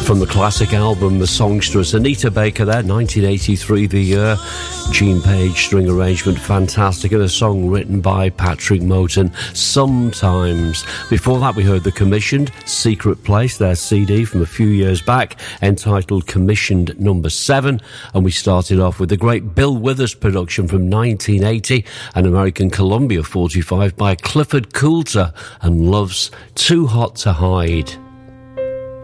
From the classic album The Songstress, Anita Baker there, 1983 the year. Gene Page string arrangement, fantastic, and a song written by Patrick Moten, Sometimes. Before that we heard The Commissioned, Secret Place, their CD from a few years back, entitled Commissioned Number 7, and we started off with the great Bill Withers production from 1980, an American Columbia 45 by Clifford Coulter, and Love's Too Hot to Hide.